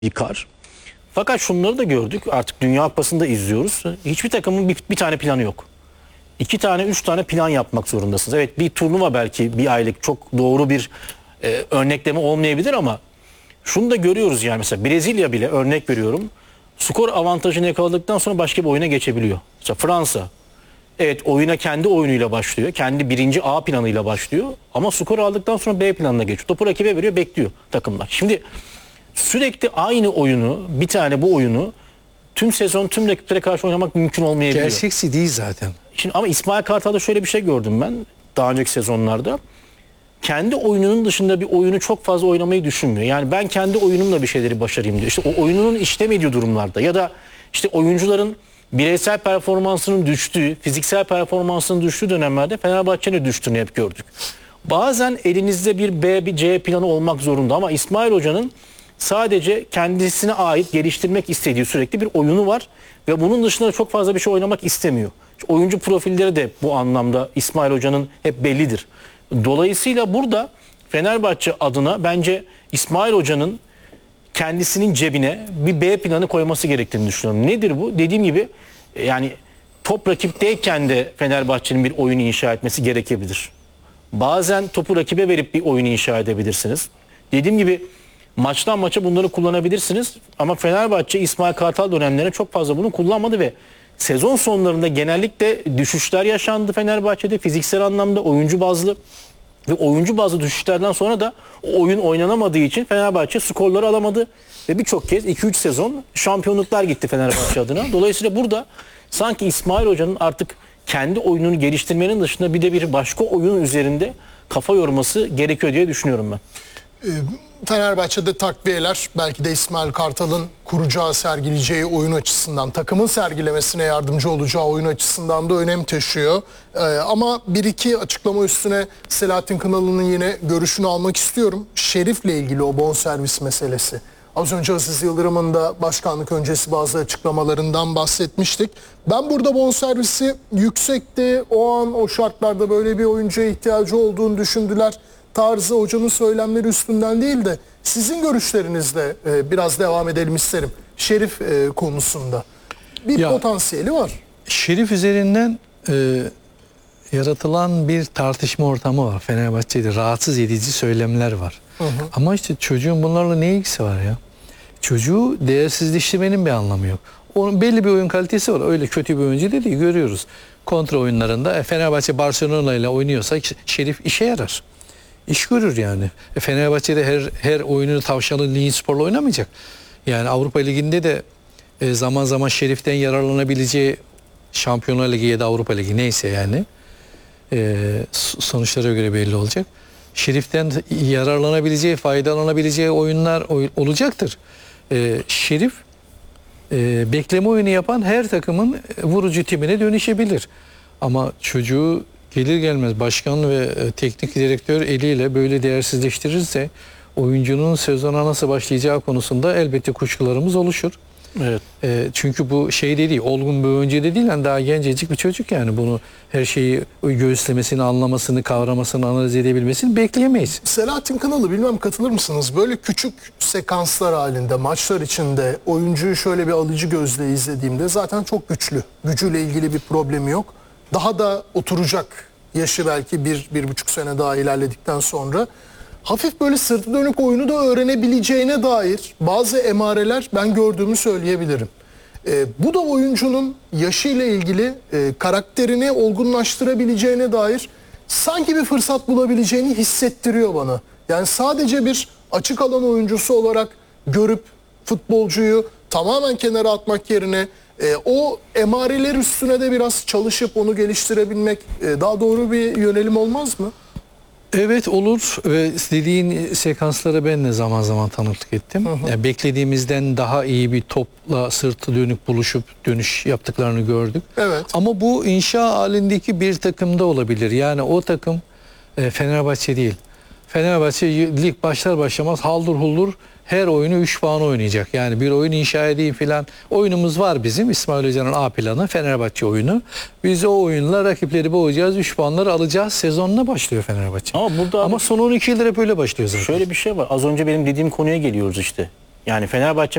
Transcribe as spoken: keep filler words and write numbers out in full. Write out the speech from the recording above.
yıkar. Fakat şunları da gördük. Artık Dünya Kupası'nda izliyoruz. Hiçbir takımın bir, bir tane planı yok. İki tane, üç tane plan yapmak zorundasınız. Evet, bir turnuva belki bir aylık çok doğru bir e, örnekleme olmayabilir ama şunu da görüyoruz yani mesela Brezilya bile örnek veriyorum. Skor avantajını yakaladıktan sonra başka bir oyuna geçebiliyor. Mesela Fransa. Evet, oyuna kendi oyunuyla başlıyor. Kendi birinci A planıyla başlıyor. Ama skor aldıktan sonra B planına geçiyor. Topu rakibe veriyor, bekliyor takımlar. Şimdi sürekli aynı oyunu, bir tane bu oyunu tüm sezon tüm rakiplere karşı oynamak mümkün olmayabiliyor. Gerçeksi değil zaten. Şimdi ama İsmail Kartal'da şöyle bir şey gördüm ben daha önceki sezonlarda. Kendi oyununun dışında bir oyunu çok fazla oynamayı düşünmüyor. Yani ben kendi oyunumla bir şeyleri başarayım diyor. İşte o oyununun işlemediği durumlarda ya da işte oyuncuların bireysel performansının düştüğü, fiziksel performansının düştüğü dönemlerde Fenerbahçe'nin düştüğünü hep gördük. Bazen elinizde bir B, bir C planı olmak zorunda ama İsmail Hoca'nın sadece kendisine ait geliştirmek istediği sürekli bir oyunu var ve bunun dışında çok fazla bir şey oynamak istemiyor. Oyuncu profilleri de bu anlamda İsmail Hoca'nın hep bellidir. Dolayısıyla burada Fenerbahçe adına bence İsmail Hoca'nın kendisinin cebine bir B planı koyması gerektiğini düşünüyorum. Nedir bu? Dediğim gibi yani top rakipteyken de Fenerbahçe'nin bir oyunu inşa etmesi gerekebilir. Bazen topu rakibe verip bir oyunu inşa edebilirsiniz. Dediğim gibi maçtan maça bunları kullanabilirsiniz. Ama Fenerbahçe İsmail Kartal dönemlerinde çok fazla bunu kullanmadı ve sezon sonlarında genellikle düşüşler yaşandı Fenerbahçe'de. Fiziksel anlamda oyuncu bazlı ve oyuncu bazlı düşüşlerden sonra da o oyun oynanamadığı için Fenerbahçe skorları alamadı. Ve birçok kez iki üç sezon şampiyonluklar gitti Fenerbahçe adına. Dolayısıyla burada sanki İsmail Hoca'nın artık kendi oyununu geliştirmenin dışında bir de bir başka oyun üzerinde kafa yorması gerekiyor diye düşünüyorum ben. Fenerbahçe'de takviyeler belki de İsmail Kartal'ın kuracağı, sergileyeceği oyun açısından, takımın sergilemesine yardımcı olacağı oyun açısından da önem taşıyor. Ee, ama bir iki açıklama üstüne Selahattin Kınalı'nın yine görüşünü almak istiyorum. Şerif'le ilgili o bonservis meselesi. Az önce Aziz Yıldırım'ın da başkanlık öncesi bazı açıklamalarından bahsetmiştik. Ben burada bonservisi yüksekti. O an o şartlarda böyle bir oyuncuya ihtiyacı olduğunu düşündüler tarzı hocanın söylemleri üstünden değil de sizin görüşlerinizle e, biraz devam edelim isterim. Şerif e, konusunda bir ya, potansiyeli var. Şerif üzerinden e, yaratılan bir tartışma ortamı var. Fenerbahçe'de rahatsız edici söylemler var. Hı hı. Ama işte çocuğun bunlarla ne ilgisi var ya? Çocuğu değersizleştirmenin bir anlamı yok. Onun belli bir oyun kalitesi var. Öyle kötü bir oyuncu değil, görüyoruz. Kontra oyunlarında e, Fenerbahçe Barcelona ile oynuyorsa Şerif işe yarar. İş görür yani. E Fenerbahçe'de her her oyununu tavşanlı Ligin Spor'la oynamayacak. Yani Avrupa Ligi'nde de e, zaman zaman Şerif'ten yararlanabileceği Şampiyonlar Ligi ya da Avrupa Ligi neyse yani e, sonuçlara göre belli olacak. Şerif'ten yararlanabileceği, faydalanabileceği oyunlar oy, olacaktır. E, Şerif e, bekleme oyunu yapan her takımın vurucu timine dönüşebilir. Ama çocuğu gelir gelmez başkan ve teknik direktör eliyle böyle değersizleştirirse oyuncunun sezona nasıl başlayacağı konusunda elbette kuşkularımız oluşur. Evet. E, çünkü bu şey de değil, olgun bir oyuncu de değil, yani daha gencecik bir çocuk yani bunu her şeyi göğüslemesini, anlamasını, kavramasını, analiz edebilmesini bekleyemeyiz. Selahattin Kınalı bilmem katılır mısınız? Böyle küçük sekanslar halinde maçlar içinde oyuncuyu şöyle bir alıcı gözle izlediğimde zaten çok güçlü. Gücüyle ilgili bir problemi yok. Daha da oturacak yaşı belki bir, bir buçuk sene daha ilerledikten sonra hafif böyle sırtı dönük oyunu da öğrenebileceğine dair bazı emareler ben gördüğümü söyleyebilirim. E, bu da oyuncunun yaşıyla ilgili e, karakterini olgunlaştırabileceğine dair sanki bir fırsat bulabileceğini hissettiriyor bana. Yani sadece bir açık alan oyuncusu olarak görüp futbolcuyu tamamen kenara atmak yerine E, o emareler üstüne de biraz çalışıp onu geliştirebilmek e, daha doğru bir yönelim olmaz mı? Evet olur ve dediğin sekanslara ben de zaman zaman tanıklık ettim. Hı hı. Yani beklediğimizden daha iyi bir topla sırtı dönük buluşup dönüş yaptıklarını gördük. Evet. Ama bu inşa halindeki bir takımda olabilir. Yani o takım e, Fenerbahçe değil. Fenerbahçe lig başlar başlamaz haldır huldur her oyunu üç puan oynayacak. Yani bir oyun inşa edeyim filan. Oyunumuz var bizim. İsmail Hoca'nın A planı Fenerbahçe oyunu. Biz o oyunla rakipleri boğacağız. üç puanları alacağız. Sezonuna başlıyor Fenerbahçe. Ama burada Ama son on iki yıldır hep öyle başlıyor zaten. Şöyle bir şey var. Az önce benim dediğim konuya geliyoruz işte. Yani Fenerbahçe